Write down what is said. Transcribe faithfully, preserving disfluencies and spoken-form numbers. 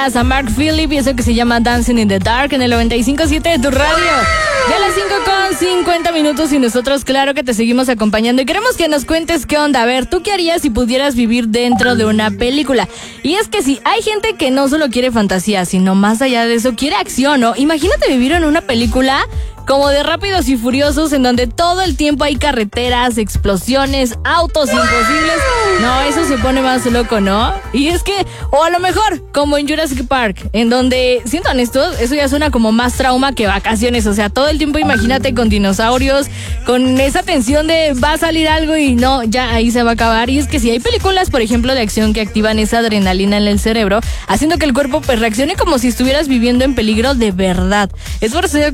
A Mark Phillip y eso que se llama Dancing in the Dark en el noventa y cinco punto siete de tu radio. Ya a las cinco con cincuenta minutos y nosotros claro que te seguimos acompañando y queremos que nos cuentes qué onda. A ver, ¿tú qué harías si pudieras vivir dentro de una película? Y es que sí, hay gente que no solo quiere fantasía, sino más allá de eso quiere acción, ¿no? Imagínate vivir en una película como de Rápidos y Furiosos, en donde todo el tiempo hay carreteras, explosiones, autos imposibles. No, eso se pone más loco, ¿no? Y es que, o a lo mejor, como en Jurassic Park, en donde, siendo honestos, eso ya suena como más trauma que vacaciones. O sea, todo el tiempo imagínate con dinosaurios, con esa tensión de va a salir algo y no, ya ahí se va a acabar. Y es que si hay películas, por ejemplo, de acción que activan esa adrenalina en el cerebro, haciendo que el cuerpo pues reaccione como si estuvieras viviendo en peligro de verdad. Es por eso